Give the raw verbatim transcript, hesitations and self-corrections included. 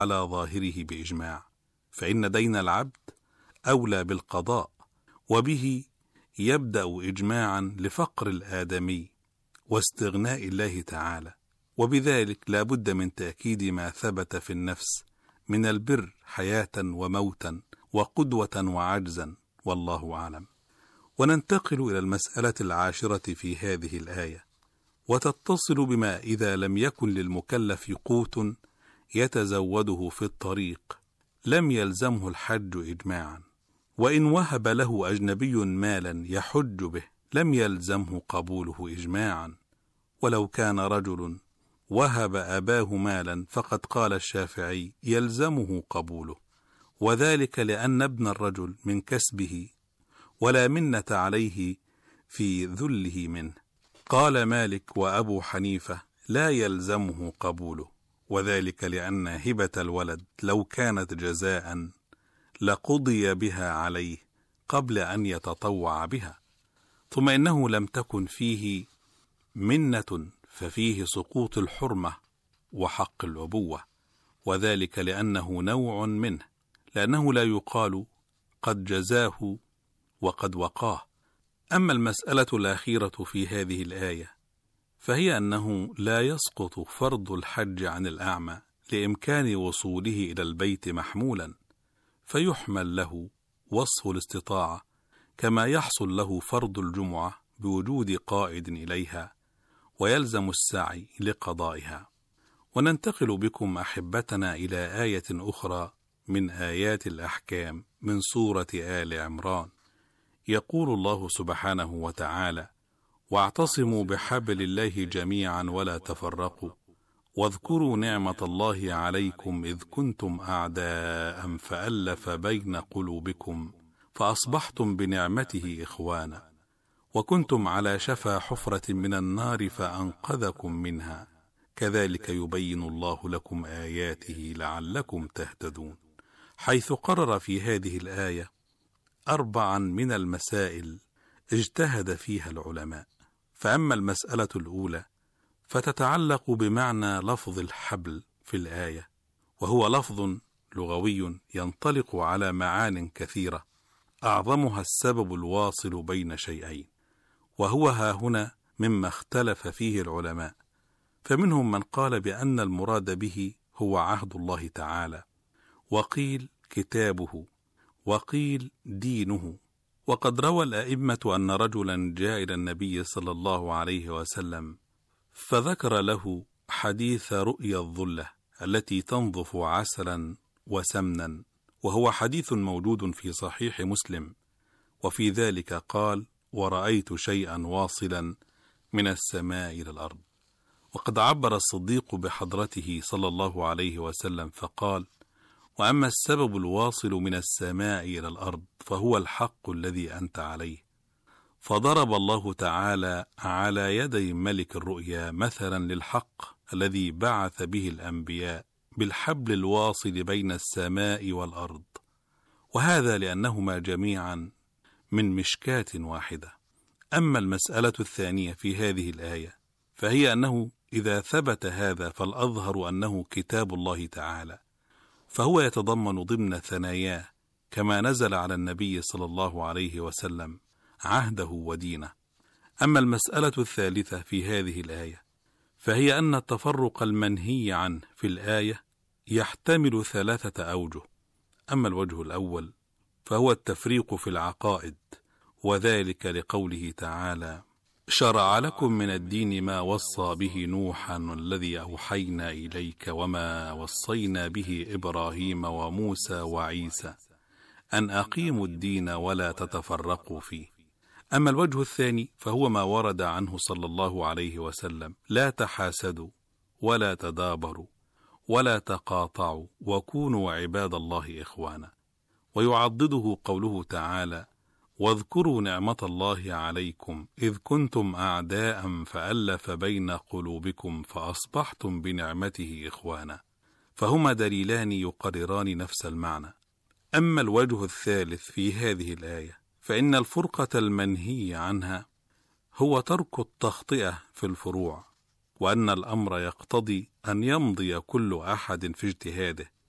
على ظاهره بإجماع، فإن دين العبد أولى بالقضاء، وبه يبدأ إجماعا لفقر الآدمي واستغناء الله تعالى، وبذلك لا بد من تأكيد ما ثبت في النفس من البر حياة وموتا وقدوة وعجزا، والله أعلم. وننتقل إلى المسألة العاشرة في هذه الآية، وتتصل بما إذا لم يكن للمكلف قوت يتزوده في الطريق لم يلزمه الحج إجماعا، وإن وهب له أجنبي مالا يحج به لم يلزمه قبوله إجماعا، ولو كان رجل وهب أباه مالا فقد قال الشافعي يلزمه قبوله، وذلك لأن ابن الرجل من كسبه ولا منة عليه في ذله منه. قال مالك وأبو حنيفة لا يلزمه قبوله، وذلك لأن هبة الولد لو كانت جزاء لقضي بها عليه قبل أن يتطوع بها، ثم إنه لم تكن فيه منة ففيه سقوط الحرمة وحق الأبوة، وذلك لأنه نوع منه، لأنه لا يقال قد جزاه وقد وقاه. أما المسألة الأخيرة في هذه الآية فهي أنه لا يسقط فرض الحج عن الأعمى لإمكان وصوله إلى البيت محمولا، فيحمل له وصف الاستطاعة كما يحصل له فرض الجمعة بوجود قائد إليها، ويلزم السعي لقضائها. وننتقل بكم أحبتنا إلى آية أخرى من آيات الأحكام من سورة آل عمران. يقول الله سبحانه وتعالى: واعتصموا بحبل الله جميعا ولا تفرقوا واذكروا نعمة الله عليكم إذ كنتم أعداء فألف بين قلوبكم فأصبحتم بنعمته إخوانا وكنتم على شفا حفرة من النار فأنقذكم منها كذلك يبين الله لكم آياته لعلكم تهتدون، حيث قرر في هذه الآية أربعا من المسائل اجتهد فيها العلماء. فأما المسألة الأولى فتتعلق بمعنى لفظ الحبل في الآية، وهو لفظ لغوي ينطلق على معان كثيرة أعظمها السبب الواصل بين شيئين، وهو ها هنا مما اختلف فيه العلماء، فمنهم من قال بأن المراد به هو عهد الله تعالى، وقيل كتابه، وقيل دينه. وقد روى الأئمة أن رجلا جاء إلى النبي صلى الله عليه وسلم فذكر له حديث رؤيا الظلة التي تنظف عسلا وسمنا، وهو حديث موجود في صحيح مسلم، وفي ذلك قال: ورأيت شيئا واصلا من السماء إلى الأرض. وقد عبر الصديق بحضرته صلى الله عليه وسلم فقال: وأما السبب الواصل من السماء إلى الأرض فهو الحق الذي أنت عليه. فضرب الله تعالى على يدي ملك الرؤيا مثلا للحق الذي بعث به الأنبياء بالحبل الواصل بين السماء والأرض، وهذا لأنهما جميعا من مشكاة واحدة. أما المسألة الثانية في هذه الآية فهي أنه إذا ثبت هذا فالأظهر أنه كتاب الله تعالى، فهو يتضمن ضمن ثناياه كما نزل على النبي صلى الله عليه وسلم عهده ودينه. أما المسألة الثالثة في هذه الآية فهي أن التفرق المنهي عنه في الآية يحتمل ثلاثة أوجه. أما الوجه الأول فهو التفريق في العقائد، وذلك لقوله تعالى: شرع لكم من الدين ما وصى به نوحا الذي أوحينا إليك وما وصينا به إبراهيم وموسى وعيسى أن أقيموا الدين ولا تتفرقوا فيه. أما الوجه الثاني فهو ما ورد عنه صلى الله عليه وسلم: لا تحاسدوا ولا تدابروا ولا تقاطعوا وكونوا عباد الله إخوانا. ويعضده قوله تعالى: واذكروا نعمة الله عليكم إذ كنتم أعداء فألف بين قلوبكم فأصبحتم بنعمته إخوانا، فهما دليلان يقرران نفس المعنى. أما الوجه الثالث في هذه الآية فإن الفرقة المنهي عنها هو ترك التخطئة في الفروع، وأن الأمر يقتضي أن يمضي كل أحد في اجتهاده